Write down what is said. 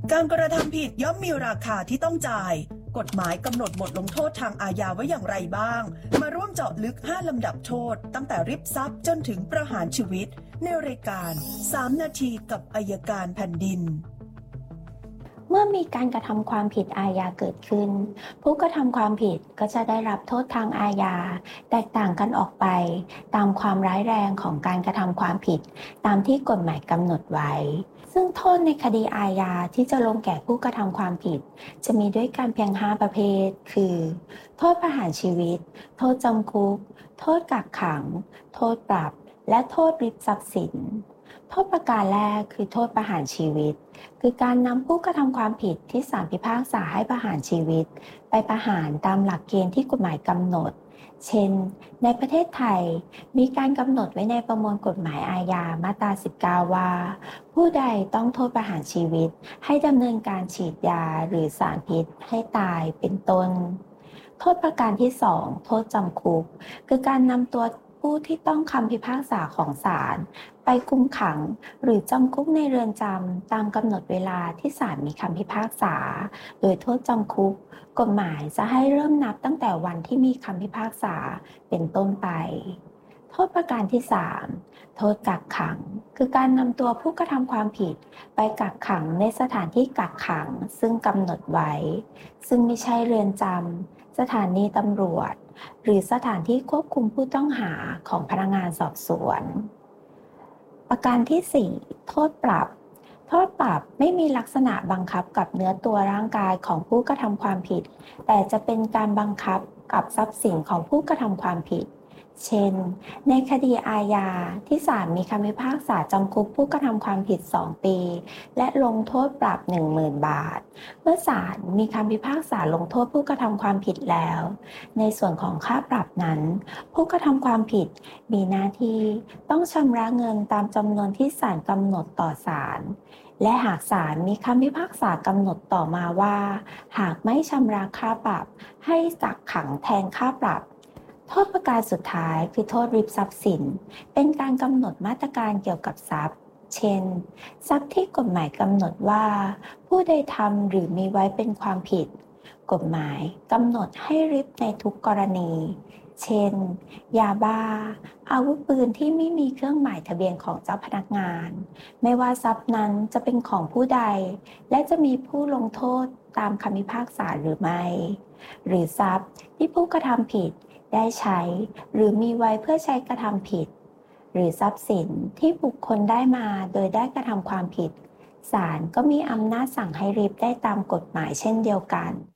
การกระทำผิดย่อมมีราคาที่ต้องจ่ายกฎหมายกำหนดบทลงโทษทางอาญาไว้อย่างไรบ้างมาร่วมเจาะลึก5ลำดับโทษตั้งแต่ริบทรัพย์จนถึงประหารชีวิตในรายการ3นาทีกับอัยการแผ่นดินเมื่อมีการกระทำความผิดอาญาเกิดขึ้นผู้กระทำความผิดก็จะได้รับโทษทางอาญาแตกต่างกันออกไปตามความร้ายแรงของการกระทำความผิดตามที่กฎหมายกำหนดไว้ซึ่งโทษในคดีอาญาที่จะลงแก่ผู้กระทำความผิดจะมีด้วยกันเพียง5ประเภทคือโทษประหารชีวิตโทษจำคุกโทษกักขังโทษปรับและโทษริบทรัพย์สินโทษประการแรกคือโทษประหารชีวิตคือการนำผู้กระทำความผิดที่ศาลพิพากษาให้ประหารชีวิตไปประหารตามหลักเกณฑ์ที่กฎหมายกำหนดเช่นในประเทศไทยมีการกำหนดไว้ในประมวลกฎหมายอาญามาตรา19ว่าผู้ใดต้องโทษประหารชีวิตให้ดำเนินการฉีดยาหรือสารพิษให้ตายเป็นต้นโทษประการที่2โทษจำคุกคือการนำตัวผู้ที่ต้องคำพิพากษาของศาลไปคุมขังหรือจำคุกในเรือนจำตามกำหนดเวลาที่ศาลมีคำพิพากษาโดยโทษจำคุกกฎหมายจะให้เริ่มนับตั้งแต่วันที่มีคำพิพากษาเป็นต้นไปโทษประการที่3โทษกักขังคือการนำตัวผู้กระทำความผิดไปกักขังในสถานที่กักขังซึ่งกำหนดไว้ซึ่งไม่ใช่เรือนจำสถานีตำรวจหรือสถานที่ควบคุมผู้ต้องหาของพนักงานสอบสวนประการที่4โทษปรับโทษปรับไม่มีลักษณะบังคับกับเนื้อตัวร่างกายของผู้กระทำความผิดแต่จะเป็นการบังคับกับทรัพย์สินของผู้กระทำความผิดเช่นในคดีอาญาที่ศาลมีคำพิพากษาจำคุกผู้กระทำความผิด2ปีและลงโทษปรับ 10,000 บาทเมื่อศาลมีคำพิพากษาลงโทษผู้กระทำความผิดแล้วในส่วนของค่าปรับนั้นผู้กระทำความผิดมีหน้าที่ต้องชำระเงินตามจำนวนที่ศาลกำหนดต่อศาลและหากศาลมีคำพิพากษากำหนดต่อมาว่าหากไม่ชำระค่าปรับให้กักขังแทนค่าปรับโทษประการสุดท้ายคือโทษริบทรัพย์สินเป็นการกำหนดมาตรการเกี่ยวกับทรัพย์เช่นทรัพย์ที่กฎหมายกำหนดว่าผู้ใดทำหรือมีไว้เป็นความผิดกฎหมายกำหนดให้ริบในทุกกรณีเช่นยาบ้าอาวุธปืนที่ไม่มีเครื่องหมายทะเบียนของเจ้าพนักงานไม่ว่าทรัพย์นั้นจะเป็นของผู้ใดและจะมีผู้ลงโทษตามคำพิพากษาหรือไม่หรือทรัพย์ที่ผู้กระทำผิดได้ใช้หรือมีไว้เพื่อใช้กระทำผิดหรือทรัพย์สินที่บุคคลได้มาโดยได้กระทำความผิดศาลก็มีอำนาจสั่งให้ริบได้ตามกฎหมายเช่นเดียวกัน